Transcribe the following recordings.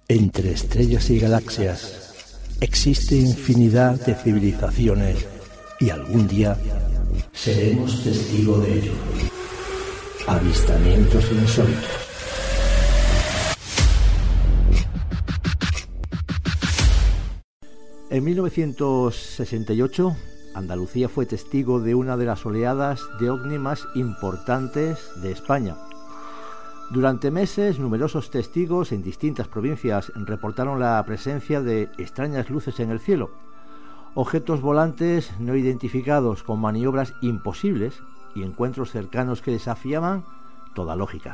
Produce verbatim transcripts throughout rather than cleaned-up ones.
Entre estrellas y galaxias existe infinidad de civilizaciones y algún día seremos testigos de ello. Avistamientos insólitos. En mil novecientos sesenta y ocho, Andalucía fue testigo de una de las oleadas de ovni más importantes de España. Durante meses, numerosos testigos en distintas provincias reportaron la presencia de extrañas luces en el cielo, objetos volantes no identificados con maniobras imposibles y encuentros cercanos que desafiaban toda lógica.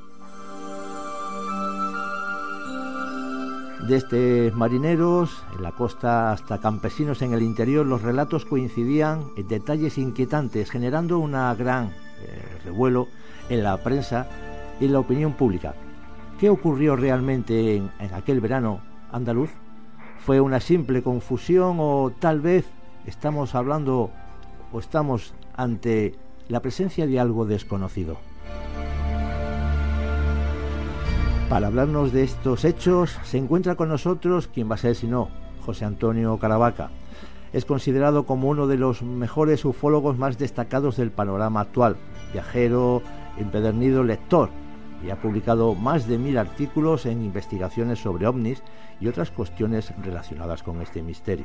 Desde marineros en la costa hasta campesinos en el interior, los relatos coincidían en detalles inquietantes, generando una gran eh, revuelo en la prensa y en la opinión pública. ¿Qué ocurrió realmente en, en aquel verano andaluz? ¿Fue una simple confusión o tal vez estamos hablando o estamos ante la presencia de algo desconocido? Para hablarnos de estos hechos se encuentra con nosotros, ¿quién va a ser si no? José Antonio Caravaca. Es considerado como uno de los mejores ufólogos más destacados del panorama actual, viajero, empedernido lector, y ha publicado más de mil artículos en investigaciones sobre ovnis y otras cuestiones relacionadas con este misterio.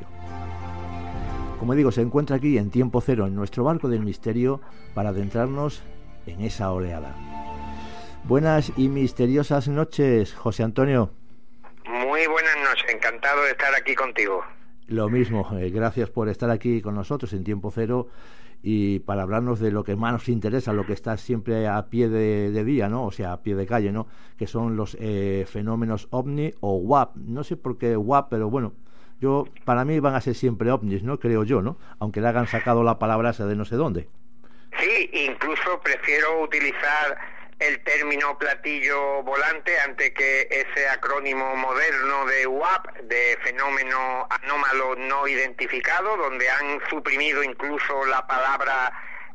Como digo, se encuentra aquí en tiempo cero en nuestro barco del misterio para adentrarnos en esa oleada. Buenas y misteriosas noches, José Antonio. Muy buenas noches, encantado de estar aquí contigo. Lo mismo, eh, gracias por estar aquí con nosotros en tiempo cero y para hablarnos de lo que más nos interesa, lo que está siempre a pie de, de día, ¿no? O sea, a pie de calle, ¿no? Que son los eh, fenómenos ovni o W A P. No sé por qué W A P, pero bueno, yo para mí van a ser siempre ovnis, ¿no? Creo yo, ¿no? Aunque le hagan sacado la palabra esa de no sé dónde. Sí, incluso prefiero utilizar el término platillo volante antes que ese acrónimo moderno de W A P, de fenómeno anómalo no identificado, donde han suprimido incluso la palabra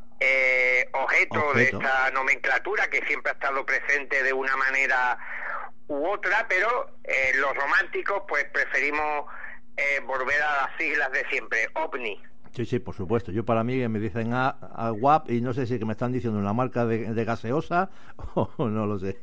eh, objeto, objeto de esta nomenclatura que siempre ha estado presente de una manera u otra, pero eh, los románticos pues preferimos eh, volver a las siglas de siempre, OVNI. Sí, sí, por supuesto. Yo para mí me dicen a, a W A P y no sé si que me están diciendo una marca de, de gaseosa o no lo sé.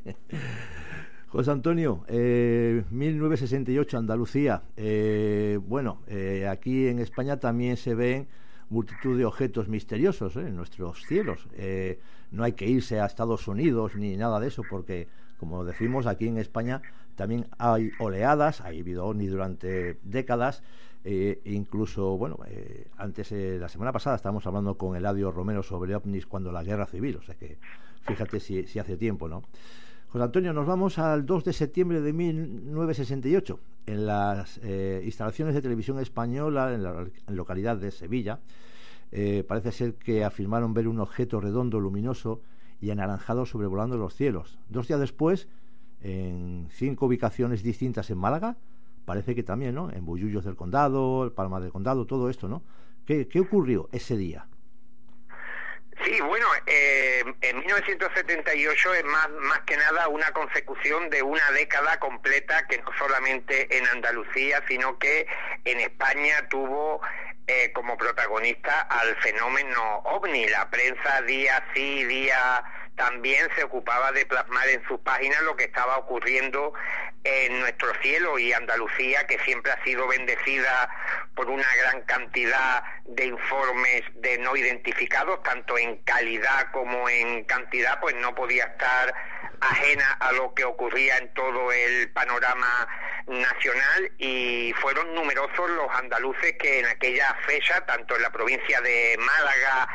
José Antonio, eh, mil novecientos sesenta y ocho, Andalucía. Eh, bueno, eh, aquí en España también se ven multitud de objetos misteriosos, ¿eh? En nuestros cielos. Eh, no hay que irse a Estados Unidos ni nada de eso porque, como decimos, aquí en España también hay oleadas, ha habido ovnis durante décadas. Eh, incluso, bueno, eh, antes, eh, la semana pasada estábamos hablando con Eladio Romero sobre ovnis cuando la guerra civil, o sea que fíjate si, si hace tiempo, ¿no? José Antonio, nos vamos al dos de septiembre de mil novecientos sesenta y ocho, en las eh, instalaciones de televisión española, en la en localidad de Sevilla. Eh, parece ser que afirmaron ver un objeto redondo, luminoso y anaranjado sobrevolando los cielos. Dos días después, en cinco ubicaciones distintas en Málaga, parece que también, ¿no? En Bullullos del Condado, Palma del Condado, todo esto, ¿no? ¿Qué, qué ocurrió ese día? Sí, bueno, eh, en mil novecientos setenta y ocho es más, más que nada una consecución de una década completa que no solamente en Andalucía, sino que en España tuvo eh, como protagonista al fenómeno OVNI. La prensa día sí, día también se ocupaba de plasmar en sus páginas lo que estaba ocurriendo en nuestro cielo, y Andalucía, que siempre ha sido bendecida por una gran cantidad de informes de no identificados, tanto en calidad como en cantidad, pues no podía estar ajena a lo que ocurría en todo el panorama nacional, y fueron numerosos los andaluces que en aquella fecha, tanto en la provincia de Málaga